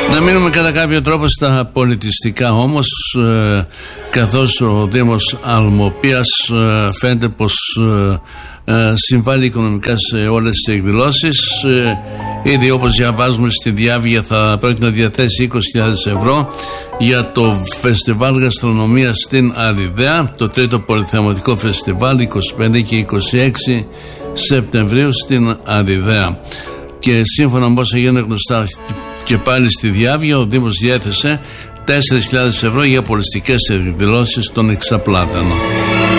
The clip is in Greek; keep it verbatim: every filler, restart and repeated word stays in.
Να μείνουμε κατά κάποιο τρόπο στα πολιτιστικά όμως, ε, καθώς ο Δήμος Αλμοπίας ε, φαίνεται πως ε, ε, συμβάλλει οικονομικά σε όλες τις εκδηλώσεις. Ε, ήδη όπως διαβάζουμε στη Διάβγεια θα πρέπει να διαθέσει είκοσι χιλιάδες ευρώ για το φεστιβάλ γαστρονομίας στην Αριδαία, το τρίτο πολυθεματικό φεστιβάλ είκοσι πέντε και είκοσι έξι Σεπτεμβρίου στην Αριδαία. Και σύμφωνα με όσα γίνονται γνωστά και πάλι στη Διάβγεια, ο Δήμος διέθεσε τέσσερις χιλιάδες ευρώ για πολιτιστικές εκδηλώσεις στον Εξαπλάτανο.